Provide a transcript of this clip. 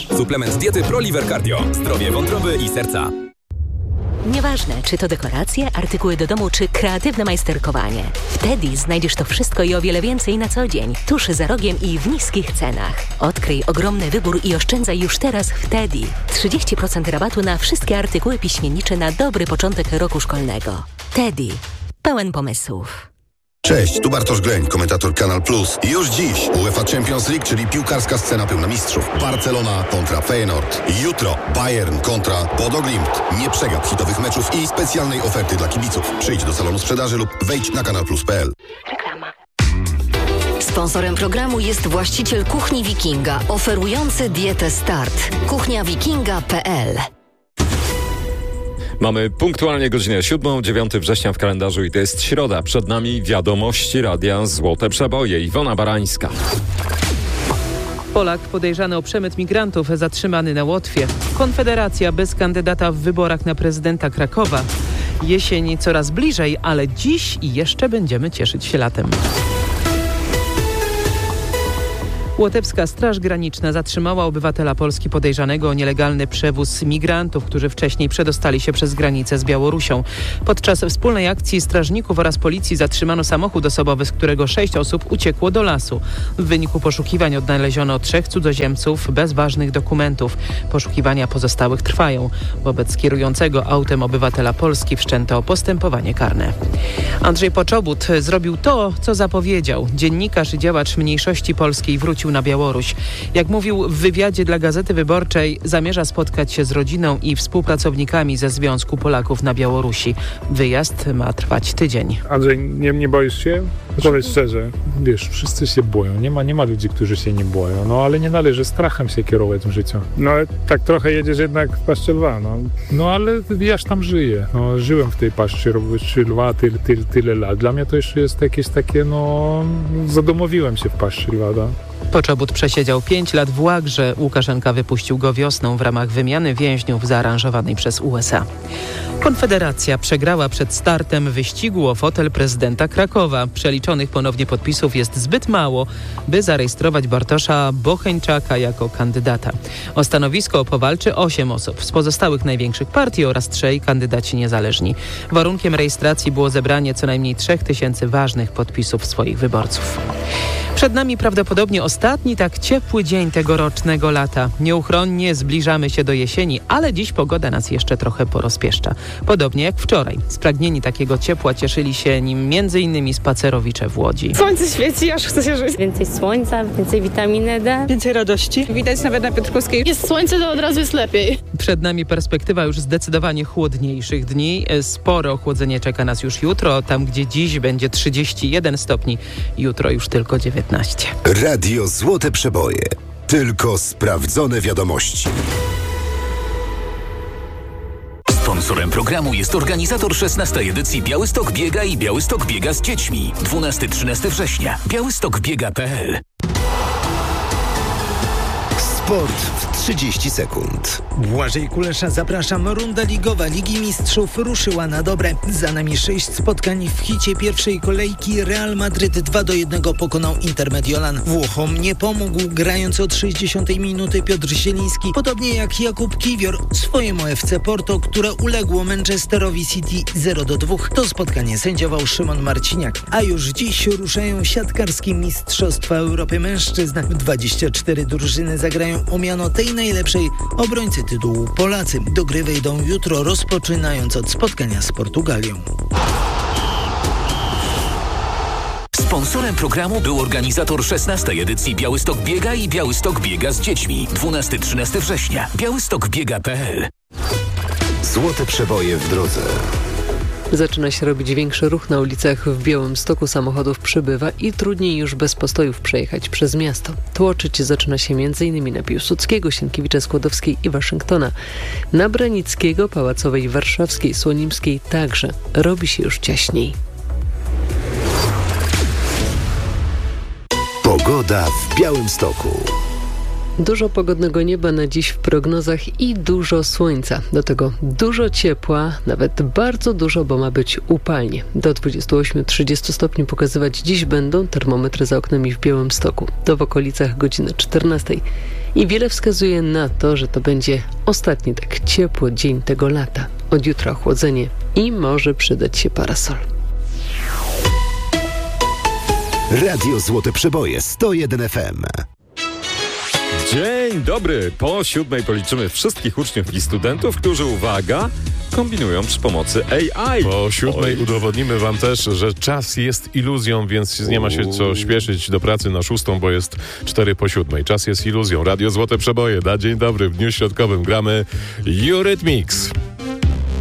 Suplement diety ProLiver Cardio. Zdrowie wątroby i serca. Nieważne, czy to dekoracje, artykuły do domu, czy kreatywne majsterkowanie. W Teddy znajdziesz to wszystko i o wiele więcej na co dzień. Tuż za rogiem i w niskich cenach. Odkryj ogromny wybór i oszczędzaj już teraz w Teddy. 30% rabatu na wszystkie artykuły piśmiennicze na dobry początek roku szkolnego. Teddy. Pełen pomysłów. Cześć, tu Bartosz Greń, komentator Kanal Plus. Już dziś UEFA Champions League, czyli piłkarska scena pełna mistrzów. Barcelona kontra Feyenoord. Jutro Bayern kontra Bodo Glimt. Nie przegap hitowych meczów i specjalnej oferty dla kibiców. Przyjdź do salonu sprzedaży lub wejdź na kanalplus.pl. Reklama. Sponsorem programu jest właściciel Kuchni Wikinga, oferujący dietę Start. kuchniawikinga.pl. Mamy punktualnie godzinę 7, 9 września w kalendarzu i to jest środa. Przed nami wiadomości Radia Złote Przeboje. Iwona Barańska. Polak podejrzany o przemyt migrantów zatrzymany na Łotwie. Konfederacja bez kandydata w wyborach na prezydenta Krakowa. Jesień coraz bliżej, ale dziś i jeszcze będziemy cieszyć się latem. Łotewska Straż Graniczna zatrzymała obywatela Polski podejrzanego o nielegalny przewóz migrantów, którzy wcześniej przedostali się przez granicę z Białorusią. Podczas wspólnej akcji strażników oraz policji zatrzymano samochód osobowy, z którego 6 osób uciekło do lasu. W wyniku poszukiwań odnaleziono 3 cudzoziemców bez ważnych dokumentów. Poszukiwania pozostałych trwają. Wobec kierującego autem obywatela Polski wszczęto postępowanie karne. Andrzej Poczobut zrobił to, co zapowiedział. Dziennikarz i działacz mniejszości polskiej wrócił na Białoruś. Jak mówił w wywiadzie dla Gazety Wyborczej, zamierza spotkać się z rodziną i współpracownikami ze Związku Polaków na Białorusi. Wyjazd ma trwać tydzień. Andrzej, nie boisz się? Powiedz szczerze. Wiesz, wszyscy się boją. Nie ma ludzi, którzy się nie boją. No ale nie należy strachem się kierować w życiu. No tak trochę jedziesz jednak w Paszczy Lwa. No ale ja tam żyję. No, żyłem w tej Paszczy Lwa tyle lat. Dla mnie to jeszcze jest jakieś takie, zadomowiłem się w Paszczy Lwa. Da? Poczobut przesiedział 5 lat w łagrze. Łukaszenka wypuścił go wiosną w ramach wymiany więźniów zaaranżowanej przez USA. Konfederacja przegrała przed startem wyścigu o fotel prezydenta Krakowa. Przeliczonych ponownie podpisów jest zbyt mało, by zarejestrować Bartosza Bocheńczaka jako kandydata. O stanowisko powalczy 8 osób z pozostałych największych partii oraz 3 kandydaci niezależni. Warunkiem rejestracji było zebranie co najmniej 3000 ważnych podpisów swoich wyborców. Przed nami prawdopodobnie ostatni tak ciepły dzień tegorocznego lata. Nieuchronnie zbliżamy się do jesieni, ale dziś pogoda nas jeszcze trochę porozpieszcza. Podobnie jak wczoraj. Spragnieni takiego ciepła cieszyli się nim m.in. spacerowicze w Łodzi. Słońce świeci, aż chce się żyć. Więcej słońca, więcej witaminy D. Więcej radości. Widać nawet na Piotrkowskiej. Jest słońce, to od razu jest lepiej. Przed nami perspektywa już zdecydowanie chłodniejszych dni. Spore ochłodzenie czeka nas już jutro. Tam, gdzie dziś będzie 31 stopni, jutro już tylko 19. Radio Złote Przeboje. Tylko sprawdzone wiadomości. Sponsorem programu jest organizator 16. edycji Białystok Biega i Białystok Biega z dziećmi. 12-13 września. białystokbiega.pl. Sport w 30 sekund. Błażej Kulesza, zapraszam. Runda ligowa Ligi Mistrzów ruszyła na dobre. Za nami 6 spotkań w hicie pierwszej kolejki. Real Madryt 2-1 pokonał Inter Mediolan. Włochom nie pomógł, grając od 60 minuty Piotr Zieliński, podobnie jak Jakub Kiwior swojemu FC Porto, które uległo Manchesterowi City 0-2. To spotkanie sędziował Szymon Marciniak. A już dziś ruszają siatkarskie Mistrzostwa Europy Mężczyzn. 24 drużyny zagrają o miano tej najlepszej. Obrońcy tytułu Polacy do gry wejdą jutro, rozpoczynając od spotkania z Portugalią. Sponsorem programu był organizator 16. edycji Białystok Biega i Białystok Biega z dziećmi. 12-13 września. białystokbiega.pl. Złote przeboje w drodze. Zaczyna się robić większy ruch na ulicach w Białymstoku, samochodów przybywa i trudniej już bez postojów przejechać przez miasto. Tłoczyć zaczyna się m.in. na Piłsudskiego, Sienkiewicza, Skłodowskiej i Waszyngtona. Na Branickiego, Pałacowej, Warszawskiej, Słonimskiej także robi się już ciaśniej. Pogoda w Białymstoku. Dużo pogodnego nieba na dziś w prognozach i dużo słońca. Do tego dużo ciepła, nawet bardzo dużo, bo ma być upalnie. Do 28-30 stopni pokazywać dziś będą termometry za oknami w Białymstoku. To w okolicach godziny 14. i wiele wskazuje na to, że to będzie ostatni tak ciepły dzień tego lata. Od jutra ochłodzenie i może przydać się parasol. Radio Złote Przeboje 101 FM. Dzień dobry. Po 7 policzymy wszystkich uczniów i studentów, którzy, uwaga, kombinują przy pomocy AI. Po 7 udowodnimy wam też, że czas jest iluzją, więc nie ma się co śpieszyć do pracy na 6, bo jest 4 po 7. Czas jest iluzją. Radio Złote Przeboje. Na dzień dobry. W dniu środkowym gramy Eurythmics.